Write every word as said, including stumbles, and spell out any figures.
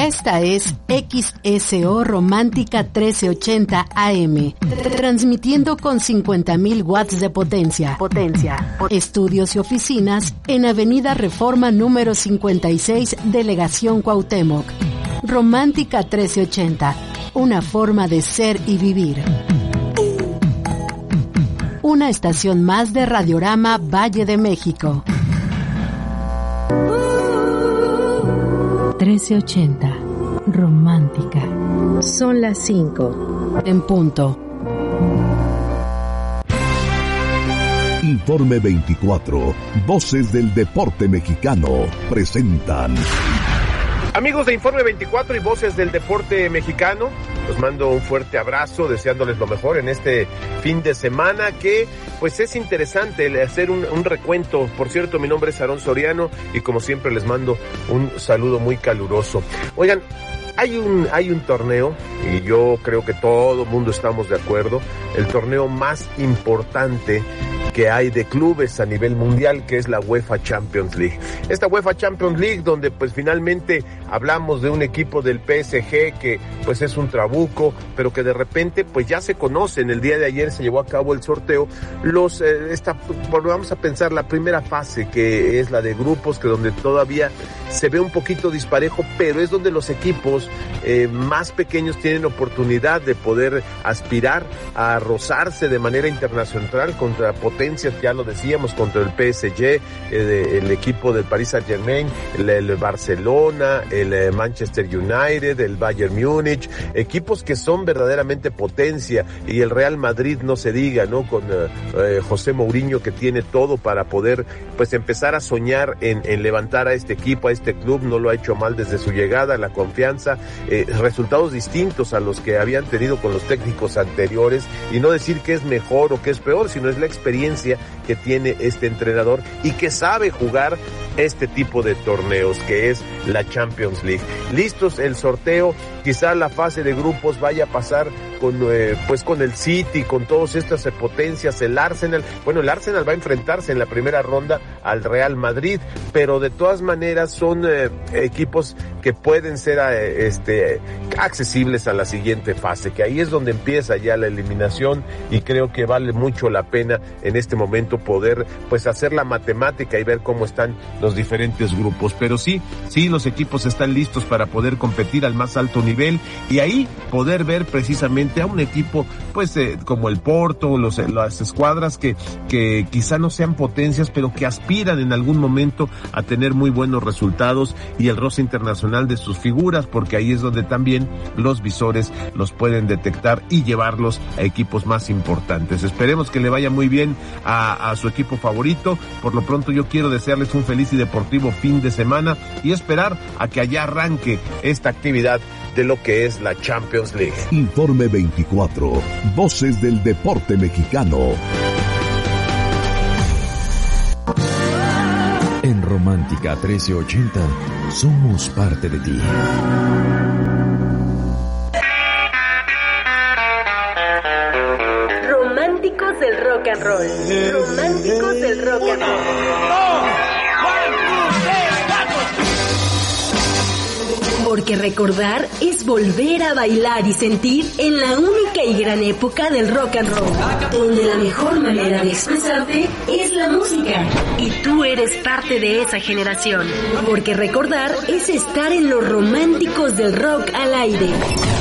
Esta es X S O Romántica trece ochenta A M, transmitiendo con cincuenta mil watts de potencia. Potencia. Estudios y oficinas en Avenida Reforma número cincuenta y seis, Delegación Cuauhtémoc. Romántica trece ochenta, una forma de ser y vivir. Una estación más de Radiorama Valle de México. trece ochenta, Romántica. Son las cinco. En punto. Informe veinticuatro, Voces del Deporte Mexicano, presentan. Amigos de Informe veinticuatro y Voces del Deporte Mexicano, los mando un fuerte abrazo, deseándoles lo mejor en este fin de semana que pues es interesante el hacer un, un recuento. Por cierto, mi nombre es Aarón Soriano y como siempre les mando un saludo muy caluroso. Oigan, hay un, hay un torneo y yo creo que todo el mundo estamos de acuerdo, el torneo más importante que hay de clubes a nivel mundial, que es la UEFA Champions League. Esta UEFA Champions League donde pues finalmente hablamos de un equipo del P S G que pues es un trabuco, pero que de repente pues ya se conocen. El día de ayer se llevó a cabo el sorteo. Los, eh, esta, vamos a pensar la primera fase, que es la de grupos, que donde todavía se ve un poquito disparejo, pero es donde los equipos eh, más pequeños tienen oportunidad de poder aspirar a rozarse de manera internacional contra potencias, ya lo decíamos, contra el P S G, eh, el equipo del Paris Saint-Germain, el, el Barcelona, el eh, Manchester United, el Bayern Múnich, equipos que son verdaderamente potencia, y el Real Madrid no se diga, ¿no? Con eh, eh, José Mourinho, que tiene todo para poder pues empezar a soñar en, en levantar a este equipo, a este club. No lo ha hecho mal desde su llegada, la confianza, eh, resultados distintos a los que habían tenido con los técnicos anteriores, y no decir que es mejor o que es peor, sino es la experiencia que tiene este entrenador y que sabe jugar este tipo de torneos, que es la Champions League. Listos el sorteo, quizá la fase de grupos vaya a pasar con eh, pues con el City, con todas estas eh, potencias, el Arsenal. Bueno, el Arsenal va a enfrentarse en la primera ronda al Real Madrid, pero de todas maneras son eh, equipos que pueden ser eh, este accesibles a la siguiente fase, que ahí es donde empieza ya la eliminación, y creo que vale mucho la pena en este momento poder pues hacer la matemática y ver cómo están los diferentes grupos. Pero sí, sí, los equipos están listos para poder competir al más alto nivel, y ahí poder ver precisamente a un equipo pues eh, como el Porto, los, las escuadras que, que quizá no sean potencias, pero que aspiran en algún momento a tener muy buenos resultados, y el roce internacional de sus figuras, porque ahí es donde también los visores los pueden detectar y llevarlos a equipos más importantes. Esperemos que le vaya muy bien a, a su equipo favorito. Por lo pronto yo quiero desearles un feliz y deportivo fin de semana y esperar a que allá arranque esta actividad de lo que es la Champions League. Informe veinticuatro, Voces del Deporte Mexicano. En Romántica trece ochenta, somos parte de ti. Románticos del rock and roll. Románticos del rock and roll. Porque recordar es volver a bailar y sentir en la única y gran época del rock and roll, donde la mejor manera de expresarte es la música. Y tú eres parte de esa generación. Porque recordar es estar en los Románticos del Rock al aire.